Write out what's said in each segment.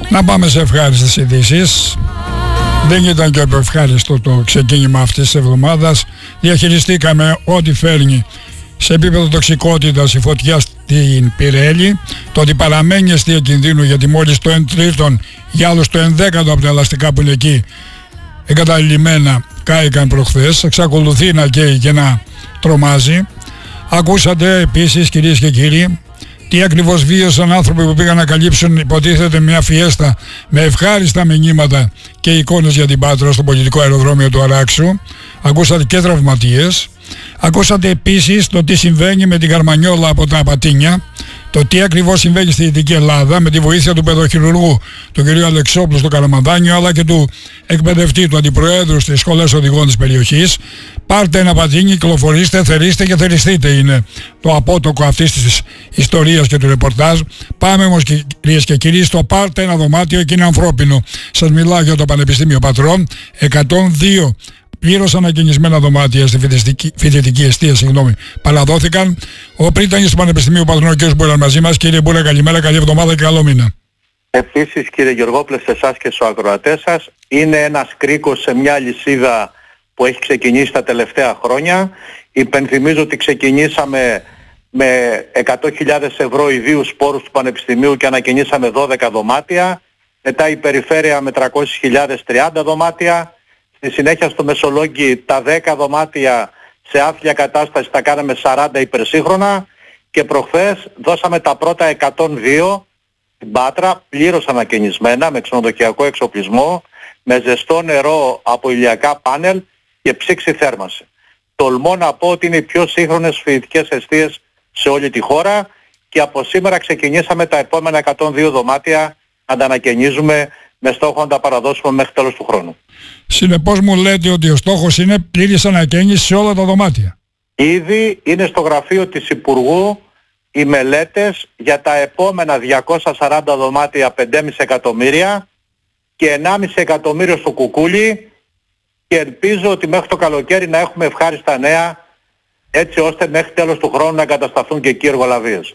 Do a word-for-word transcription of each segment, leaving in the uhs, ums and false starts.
Να πάμε σε ευχάριστες ειδήσεις. Δεν ήταν και ευχάριστο το ξεκίνημα αυτής της εβδομάδας. Διαχειριστήκαμε ό,τι φέρνει σε επίπεδο τοξικότητας η φωτιά στην Πειρέλη. Το ότι παραμένει αιστεία κινδύνου, γιατί μόλις το εν τρίτον για άλλους το εν δέκατο από τα ελαστικά που είναι εκεί εγκαταλειμμένα κάηκαν προχθές. Εξακολουθεί να καίει και να τρομάζει. Ακούσατε επίσης, κυρίες και κύριοι, τι ακριβώς βίωσαν άνθρωποι που πήγαν να καλύψουν, υποτίθεται, μια φιέστα με ευχάριστα μηνύματα και εικόνες για την Πάτρα στο πολιτικό αεροδρόμιο του Αράξου. Ακούσατε και τραυματίες. Ακούσατε επίσης το τι συμβαίνει με την Καρμανιόλα από τα Πατίνια, το τι ακριβώς συμβαίνει στη Δυτική Ελλάδα με τη βοήθεια του παιδοχειρουργού του κ. Αλεξόπουλου στο Καραμανδάνιο, αλλά και του εκπαιδευτή, του αντιπροέδρου στις σχολές οδηγών της περιοχής. Πάρτε ένα πατίνι, κυκλοφορήστε, θερήστε και θεριστείτε, είναι το απότοκο αυτής της ιστορίας και του ρεπορτάζ. Πάμε όμως, κυρίες και κύριοι, στο πάρτε ένα δωμάτιο και είναι ανθρώπινο. Σας μιλάω για το Πανεπιστήμιο Πατρών. εκατόν δύο πλήρως ανακαινισμένα δωμάτια στη φοιτητική, φοιτητική εστία, συγγνώμη, παραδόθηκαν. Ο πρίτανης του Πανεπιστημίου Πατρών, ο κ. Μπούρα, μαζί μας. Κύριε Μπούρα, καλημέρα, καλή εβδομάδα και καλό μήνα. Επίσης, κύριε Γεωργόπουλε, σε εσάς και στους ακροατές σας, είναι ένας κρίκος σε μια λυσίδα που έχει ξεκινήσει τα τελευταία χρόνια. Υπενθυμίζω ότι ξεκινήσαμε με εκατό χιλιάδες ευρώ ιδίους πόρους του Πανεπιστημίου και ανακαινήσαμε δώδεκα δωμάτια. Μετά η περιφέρεια με τριακόσιες χιλιάδες τριάντα δωμάτια. Στη συνέχεια στο Μεσολόγγι τα δέκα δωμάτια σε άθλια κατάσταση τα κάναμε σαράντα υπερσύγχρονα και προχθές δώσαμε τα πρώτα εκατόν δύο στην Πάτρα, πλήρως ανακαινισμένα, με ξενοδοχειακό εξοπλισμό, με ζεστό νερό από ηλιακά πάνελ και ψήξη θέρμανση. Τολμώ να πω ότι είναι οι πιο σύγχρονες φοιτητικές εστίες σε όλη τη χώρα και από σήμερα ξεκινήσαμε τα επόμενα εκατόν δύο δωμάτια να τα ανακαινίζουμε με στόχο να τα παραδώσουμε μέχρι τέλος του χρόνου. Συνεπώς μου λέτε ότι ο στόχος είναι πλήρης ανακαίνιση σε όλα τα δωμάτια. Ήδη είναι στο γραφείο της Υπουργού οι μελέτες για τα επόμενα διακόσια σαράντα δωμάτια πέντε κόμμα πέντε εκατομμύρια και ενάμιση εκατομμύριο στο Κουκούλι και ελπίζω ότι μέχρι το καλοκαίρι να έχουμε ευχάριστα νέα, έτσι ώστε μέχρι τέλος του χρόνου να εγκατασταθούν και εκεί εργολαβίες.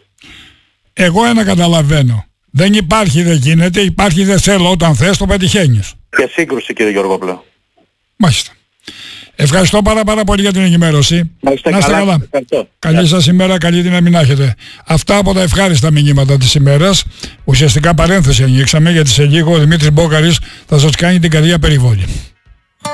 Εγώ ένα καταλαβαίνω. Δεν υπάρχει, δεν γίνεται, υπάρχει, δεν θέλω, όταν θες το πετυχαίνεις. Και σύγκρουση, κύριε Γεωργόπουλε. Μάλιστα. Ευχαριστώ πάρα πάρα πολύ για την ενημέρωση. Να είστε καλά. καλά. Καλή σας ημέρα, καλή δύναμη να έχετε. Αυτά από τα ευχάριστα μηνύματα της ημέρας. Ουσιαστικά παρένθεση ανοίξαμε, γιατί σε λίγο ο Δημήτρης Μπόκαρης θα σας κάνει την καρδιά περιβόλη.